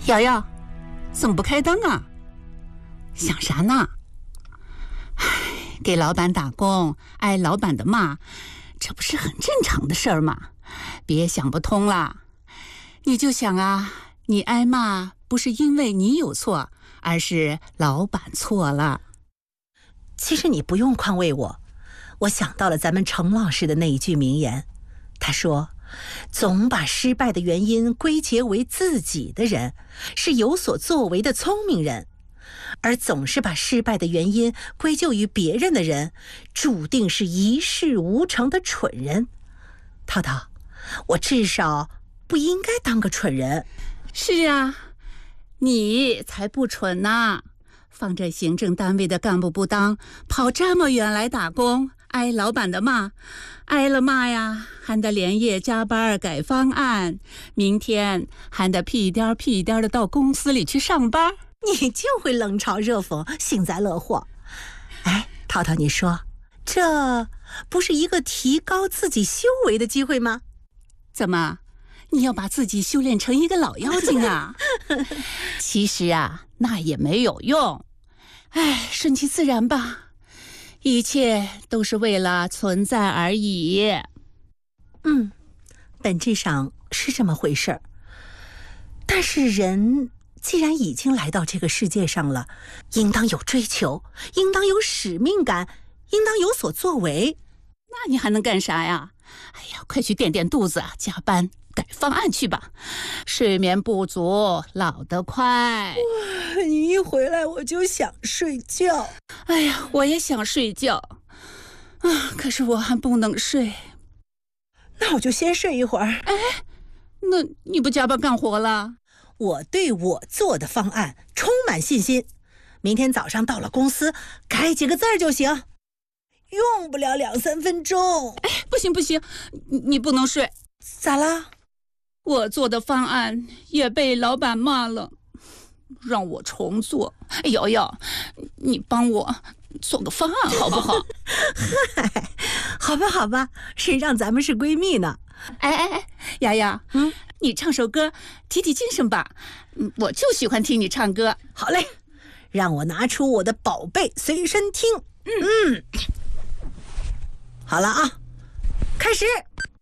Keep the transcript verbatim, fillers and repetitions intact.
瑶瑶，怎么不开灯啊？想啥呢？唉，给老板打工，挨老板的骂，这不是很正常的事儿吗？别想不通了。你就想啊，你挨骂不是因为你有错，而是老板错了。 其实你不用宽慰我，我想到了咱们程老师的那一句名言，他说，总把失败的原因归结为自己的人，是有所作为的聪明人，而总是把失败的原因归咎于别人的人，注定是一事无成的蠢人。涛涛，我至少不应该当个蠢人。 是啊，你才不蠢呢！放着行政单位的干部不当，跑这么远来打工，挨老板的骂，挨了骂呀，还得连夜加班改方案，明天还得屁颠屁颠的到公司里去上班。 你就会冷嘲热讽，幸灾乐祸。哎，涛涛，你说这不是一个提高自己修为的机会吗？ 怎么，你要把自己修炼成一个老妖精啊？其实啊，那也没有用。哎，顺其自然吧，一切都是为了存在而已。 嗯，本质上是这么回事儿。但是人既然已经来到这个世界上了，应当有追求，应当有使命感，应当有所作为。 那你还能干啥呀？哎呀，快去垫垫肚子，加班改方案去吧。睡眠不足，老得快。 你一回来我就想睡觉。 哎呀，我也想睡觉啊，可是我还不能睡。 那我就先睡一会儿。 哎，那你不加班干活了？ 我对我做的方案充满信心，明天早上到了公司改几个字儿就行，用不了两三分钟。 哎，不行不行，你你不能睡。 咋啦？ 我做的方案也被老板骂了，让我重做。瑶瑶，你帮我做个方案好不好？ 嗨，好吧好吧，谁让咱们是闺蜜呢？ 哎哎哎，瑶瑶，嗯，你唱首歌提提精神吧。嗯，我就喜欢听你唱歌。 好嘞，让我拿出我的宝贝随身听。嗯嗯，好了啊，开始。